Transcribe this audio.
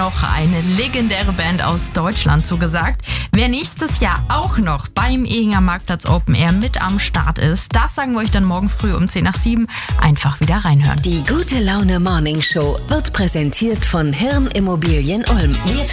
noch eine legendäre Band aus Deutschland zugesagt. Wer nächstes Jahr auch noch beim Ehinger Marktplatz Open Air mit am Start ist, das sagen wir euch dann morgen früh um 10 nach 7. Einfach wieder reinhören. Die Gute Laune Morning Show wird präsentiert von Hirn Immobilien Ulm.